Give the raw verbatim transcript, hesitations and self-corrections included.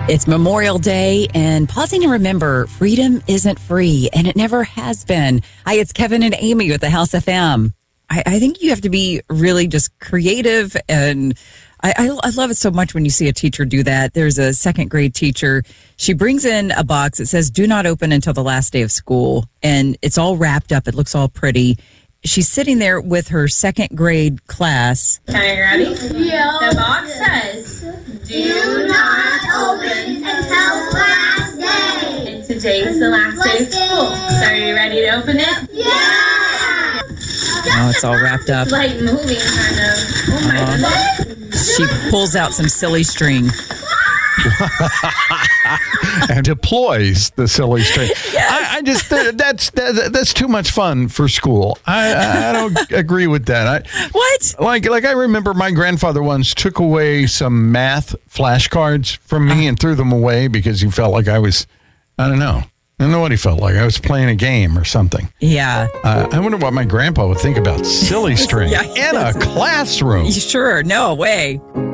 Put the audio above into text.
It's Memorial Day, and pausing to remember, freedom isn't free, and it never has been. Hi, it's Kevin and Amy with the House F M. I, I think you have to be really just creative, and I, I, I love it so much when you see a teacher do that. There's a second grade teacher. She brings in a box that says, do not open until the last day of school, and it's all wrapped up. It looks all pretty. She's sitting there with her second grade class. Okay, ready? Yeah. The box says, do not open until last day. And today's the last day of school. So are you ready to open it? Yeah! Oh, it's all wrapped up. It's like moving kind of. Oh my Uh, goodness. She pulls out some silly string. And deploys the silly string. Yes. I, I just that, that's that, that's too much fun for school. I I don't agree with that. I, What? like like I remember my grandfather once took away some math flashcards from me and threw them away because he felt like I was I don't know. I don't know what he felt like. I was playing a game or something. Yeah. Uh, I wonder what my grandpa would think about silly string Yeah. in a classroom. Sure. No way.